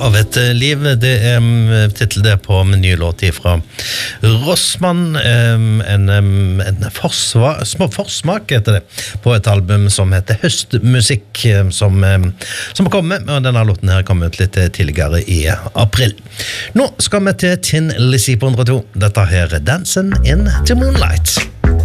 av et liv, det titel det på en ny låt fra Rossmann, en forsmak heter det, på et album som heter Høstmusikk, som kommer, og denne låten her kom ut litt tidligere i april. Nå skal vi til Tin Lizzy på 102. Dette her er Dancing in the Moonlight.